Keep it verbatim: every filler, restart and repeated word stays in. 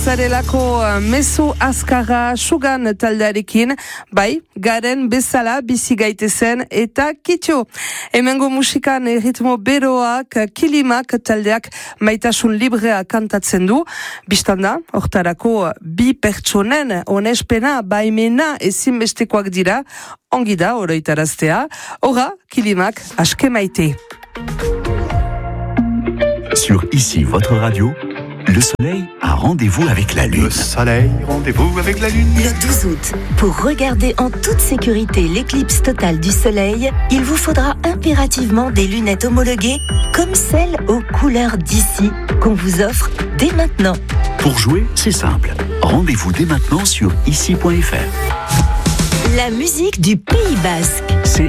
Zarelako mezu azkarra sugan taldearekin, bai, garen bezala bizi gaitezen eta kitxo. Hemengo musikan ritmo beroak, kilimak taldeak maitasun librea kantatzen du. Bistanda, hortarako bi pertsonen onespena, baimena ezinbestekoak dira, ongi da oroitaraztea, ora kilimak aske maite. Sur Ici, votre radio, le soleil a rendez-vous avec la lune. Le soleil, rendez-vous avec la lune. Le douze août, pour regarder en toute sécurité l'éclipse totale du soleil, il vous faudra impérativement des lunettes homologuées comme celles aux couleurs d'ici qu'on vous offre dès maintenant. Pour jouer, c'est simple. Rendez-vous dès maintenant sur ici point f r. La musique du Pays Basque. C'est